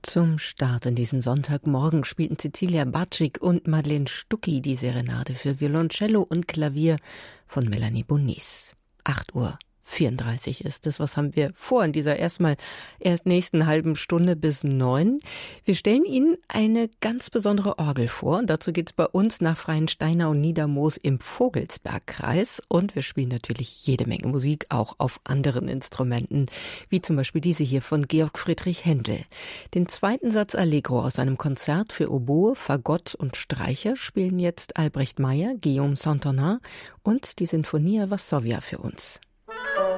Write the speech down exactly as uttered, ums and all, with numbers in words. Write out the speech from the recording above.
Zum Start in diesen Sonntagmorgen spielten Cecilia Bartschik und Madeleine Stucki die Serenade für Violoncello und Klavier von Melanie Bonis. acht Uhr vierunddreißig ist es. Was haben wir vor in dieser erstmal erst nächsten halben Stunde bis neun? Wir stellen Ihnen eine ganz besondere Orgel vor. Dazu geht's bei uns nach Freiensteiner und Niedermoos im Vogelsbergkreis. Und wir spielen natürlich jede Menge Musik, auch auf anderen Instrumenten, wie zum Beispiel diese hier von Georg Friedrich Händel. Den zweiten Satz Allegro aus einem Konzert für Oboe, Fagott und Streicher spielen jetzt Albrecht Meyer, Guillaume Saint-Honoré und die Sinfonia Varsovia für uns.